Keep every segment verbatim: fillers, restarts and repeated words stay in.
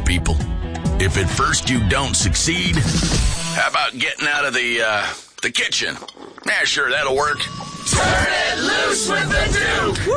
people. If at first you don't succeed, how about getting out of the, uh, the kitchen? Yeah, sure, that'll work. Turn it loose with the Duke!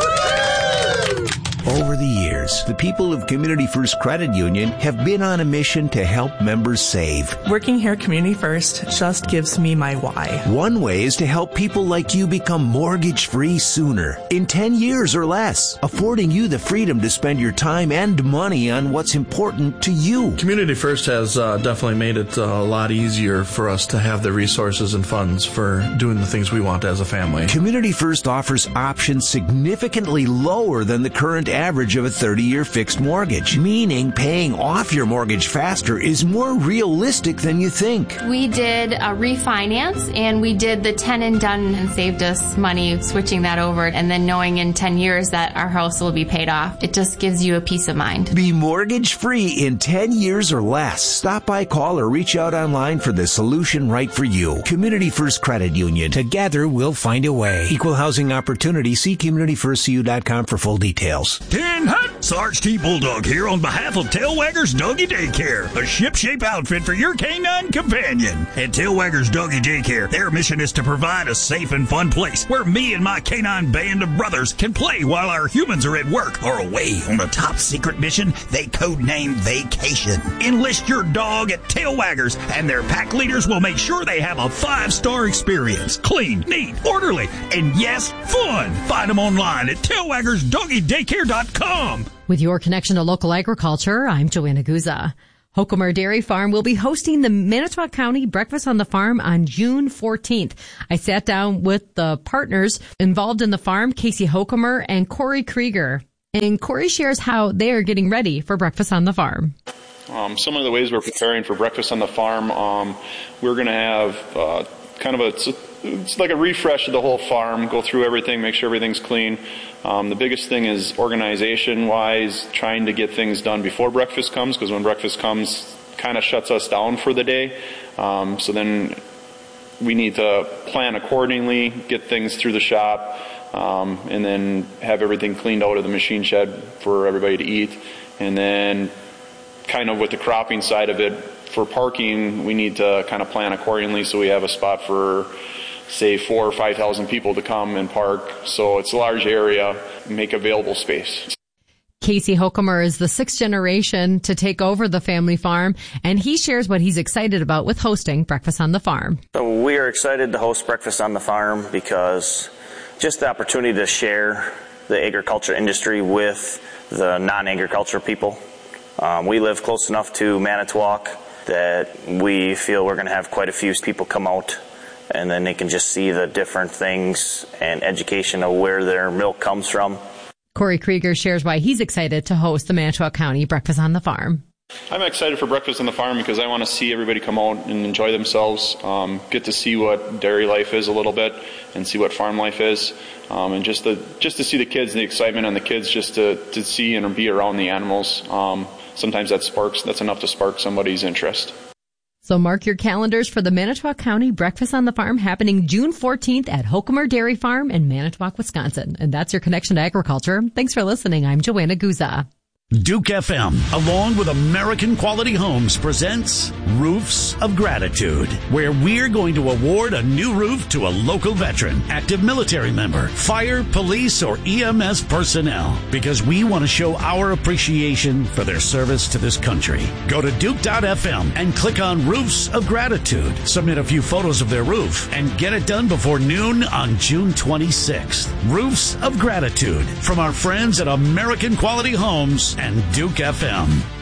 Woo! Over the years, the people of Community First Credit Union have been on a mission to help members save. Working here at Community First just gives me my why. One way is to help people like you become mortgage-free sooner, in ten years or less, affording you the freedom to spend your time and money on what's important to you. Community First has uh, definitely made it uh, a lot easier for us to have the resources and funds for doing the things we want as a family. Community First offers options significantly lower than the current average of a thirty-year fixed mortgage, meaning paying off your mortgage faster is more realistic than you think. We did a refinance, and we did the ten and done, and saved us money switching that over, and then knowing in ten years that our house will be paid off. It just gives you a peace of mind. Be mortgage-free in ten years or less. Stop by, call, or reach out online for the solution right for you. Community First Credit Union. Together, we'll find a way. Equal housing opportunity. See community first c u dot com for full details. Tin Hut! Sarge T. Bulldog here on behalf of Tailwaggers Doggy Daycare, a ship-shape outfit for your canine companion. At Tailwaggers Doggy Daycare, their mission is to provide a safe and fun place where me and my canine band of brothers can play while our humans are at work or away on a top-secret mission they codename Vacation. Enlist your dog at Tailwaggers, and their pack leaders will make sure they have a five-star experience. Clean, neat, orderly, and yes, fun. Find them online at tailwaggers doggy daycare dot com. With your connection to local agriculture, I'm Joanna Guza. Hocomer Dairy Farm will be hosting the Manitowoc County Breakfast on the Farm on June fourteenth. I sat down with the partners involved in the farm, Casey Hocomer and Corey Krieger. And Corey shares how they are getting ready for Breakfast on the Farm. Um, some of the ways we're preparing for Breakfast on the Farm, um, we're going to have uh, kind of a, it's, a, it's like a refresh of the whole farm, go through everything, make sure everything's clean. Um, the biggest thing is organization-wise, trying to get things done before breakfast comes, because when breakfast comes, kind of shuts us down for the day. Um, so then we need to plan accordingly, get things through the shop, um, and then have everything cleaned out of the machine shed for everybody to eat. And then kind of with the cropping side of it, for parking, we need to kind of plan accordingly so we have a spot for, say, four or five thousand people to come and park. So it's a large area, make available space. Casey Hocomer is the sixth generation to take over the family farm, and he shares what he's excited about with hosting Breakfast on the Farm. So we are excited to host Breakfast on the Farm because just the opportunity to share the agriculture industry with the non-agriculture people. Um, we live close enough to Manitowoc that we feel we're going to have quite a few people come out, and then they can just see the different things and education of where their milk comes from. Corey Krieger shares why he's excited to host the Manitowoc County Breakfast on the Farm. I'm excited for Breakfast on the Farm because I want to see everybody come out and enjoy themselves, um, get to see what dairy life is a little bit and see what farm life is, um, and just, the, just to see the kids, the excitement on the kids, just to, to see and be around the animals. Um, sometimes that sparks, that's enough to spark somebody's interest. So mark your calendars for the Manitowoc County Breakfast on the Farm happening June fourteenth at Hocomer Dairy Farm in Manitowoc, Wisconsin. And that's your connection to agriculture. Thanks for listening. I'm Joanna Guza. Duke F M, along with American Quality Homes, presents Roofs of Gratitude, where we're going to award a new roof to a local veteran, active military member, fire, police, or E M S personnel, because we want to show our appreciation for their service to this country. Go to Duke dot F M and click on Roofs of Gratitude. Submit a few photos of their roof and get it done before noon on June twenty-sixth. Roofs of Gratitude from our friends at American Quality Homes and Duke F M.